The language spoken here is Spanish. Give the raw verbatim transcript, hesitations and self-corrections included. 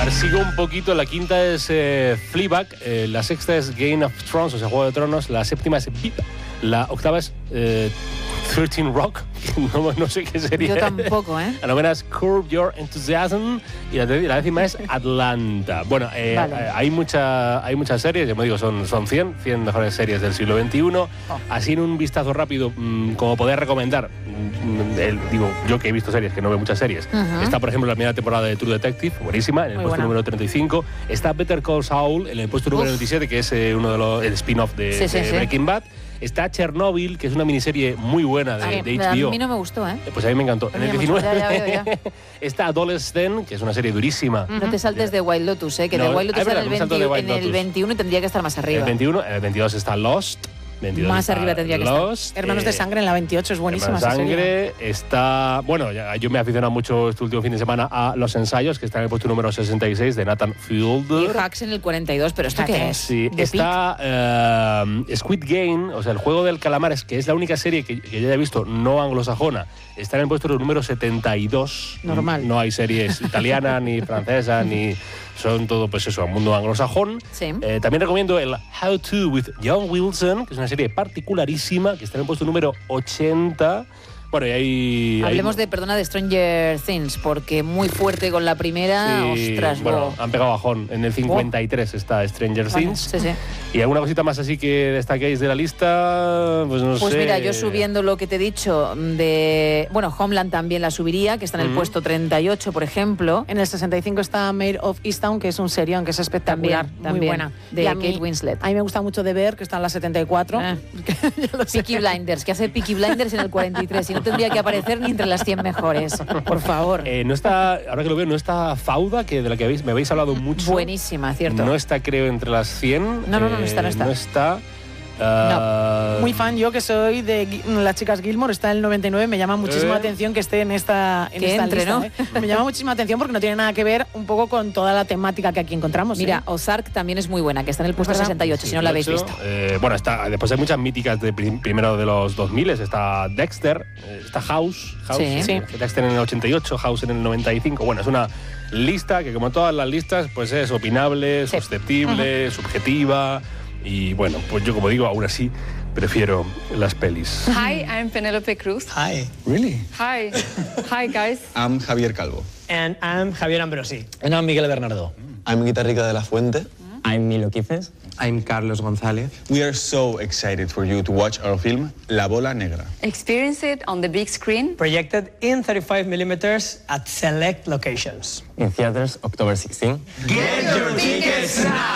ver, sigo un poquito. La quinta es eh, Fleabag, eh, la sexta es Game of Thrones, o sea, Juego de Tronos, la séptima es V I P, la octava es eh, trece Rock, no, no sé qué sería. Yo tampoco, ¿eh? La novena es Curb Your Enthusiasm y la, la décima es Atlanta. Bueno, eh, vale. eh, hay, mucha, hay muchas series, como digo, son, son cien, cien mejores series del siglo veintiuno. Oh. Así en un vistazo rápido, mmm, como poder recomendar, mmm, el, digo, yo que he visto series, que no veo muchas series, uh-huh. está por ejemplo la primera temporada de True Detective, buenísima, en el Muy puesto buena. número treinta y cinco. Está Better Call Saul en el puesto número Uf. veintisiete, que es eh, uno de los el spin-off de, sí, sí, de sí. Breaking Bad. Está Chernobyl, que es una miniserie muy buena de, Ay, de H B O. A mí no me gustó, ¿eh? Pues a mí me encantó. En el diecinueve ya, ya veo, ya. está Adolescent, que es una serie durísima. No te saltes de White Lotus, ¿eh? Que no, de White Lotus está en, el veintiuno, en el veintiuno y tendría que estar más arriba. El veintiuno, el veintidós está Lost. veintidós más arriba tendría que Lost, estar. Hermanos eh, de Sangre en la veintiocho es buenísima. Hermanos de Sangre está... Bueno, ya, yo me he aficionado mucho este último fin de semana a Los Ensayos, que está en el puesto número sesenta y seis de Nathan Fielder. Y Hacks en el cuarenta y dos, pero ¿esto qué es? Sí, está uh, Squid Game, o sea, el juego del calamar, es que es la única serie que, que yo haya visto no anglosajona. Está en el puesto número setenta y dos. Normal. No hay series italiana, ni francesa, ni... Son todo, pues eso, mundo anglosajón. Sí. Eh, también recomiendo el How To with John Wilson, que es una serie particularísima, que está en el puesto número ochenta. Bueno, y ahí... Hablemos ahí... de, perdona, de Stranger Things, porque muy fuerte con la primera, sí, ostras. Bueno, wow. han pegado bajón. En el cincuenta y tres oh. está Stranger vale, Things. Sí, sí. ¿Y alguna cosita más así que destaquéis de la lista? Pues no pues sé. Pues mira, yo subiendo lo que te he dicho de... Bueno, Homeland también la subiría, que está en el mm. puesto treinta y ocho, por ejemplo. En el sesenta y cinco está Mayor of Easttown, que es un serión, que es espectacular. También, también, muy buena. De y a Kate mí, Winslet. A mí me gusta mucho de ver, que está en la setenta y cuatro. Eh. Peaky Blinders, que hace Peaky Blinders en el cuarenta y tres y no tendría que aparecer ni entre las cien mejores, por favor. Eh, no está, ahora que lo veo, no está Fauda, que de la que habéis, me habéis hablado mucho. Buenísima, cierto. No está, creo, entre las cien. No, no, no, no está, no está. No está. Uh, no. Muy fan yo, que soy de las chicas Gilmore, está en el noventa y nueve, me llama muchísimo la eh. atención que esté en esta, en que esta entre, lista. ¿no? ¿eh? Me llama muchísima atención porque no tiene nada que ver un poco con toda la temática que aquí encontramos. Mira, ¿eh? Ozark también es muy buena, que está en el puesto sesenta y ocho, sí, si no la habéis visto. Eh, bueno, está, después hay muchas míticas de primero de los dos mil, está Dexter, está House, House sí. Sí. Dexter en el ochenta y ocho, House en el noventa y cinco. Bueno, es una lista que, como todas las listas, pues es opinable, sí. susceptible, uh-huh. subjetiva. Y bueno, pues yo, como digo, aún así prefiero las pelis. Hi, I'm Penelope Cruz. Hi. Really? Hi. Hi, guys. I'm Javier Calvo. And I'm Javier Ambrosi. And I'm Miguel Bernardo. I'm Guitarrica de la Fuente. I'm Milo Quifes. I'm Carlos González. We are so excited for you to watch our film, La Bola Negra. Experience it on the big screen. Projected in thirty-five millimeters at select locations. In theaters, October sixteenth. Get your tickets now!